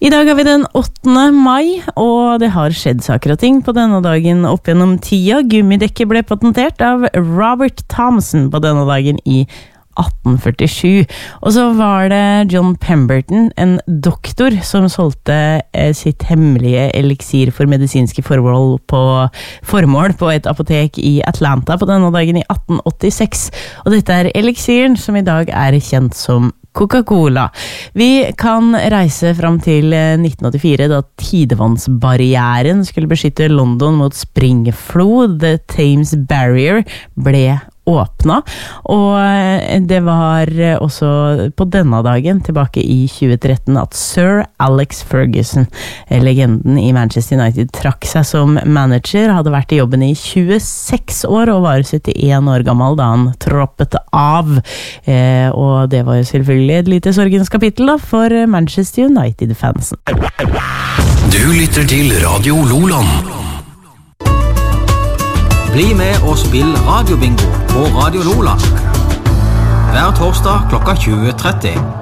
I dag har vi den 8. mai, og det har skjedd saker og ting på denne dagen opp gjennom tida. Gummidekket ble patentert av Robert Thomson på denne dagen i 1847. Og så var det John Pemberton, en doktor, som solgte sitt hemmelige eliksir for medisinske formål på et apotek i Atlanta på denne dagen i 1886. Og dette er eliksiren som i dag er kjent som Coca-Cola. Vi kan reise fram til 1984, da tidevannsbarrieren skulle beskytte London mot springflod. The Thames Barrier ble åpna, og det var også på denne dagen tilbake i 2013 at Sir Alex Ferguson, legenden i Manchester United, trakk seg som manager, hadde vært i jobben i 26 år og var 71 år gammel da han troppet av, og det var jo selvfølgelig et lite sorgens kapittel da, for Manchester United-fansen. Du lytter til Radio Loland. Bli med og spill radiobingo på Radio Loland. Hver torsdag klokka 20:30.